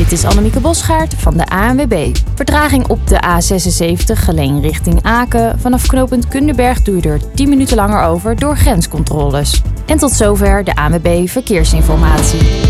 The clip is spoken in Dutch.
Dit is Annemieke Bosgaard van de ANWB. Vertraging op de A76 Geleen richting Aken. Vanaf knooppunt Kunderberg doe je er 10 minuten langer over door grenscontroles. En tot zover de ANWB Verkeersinformatie.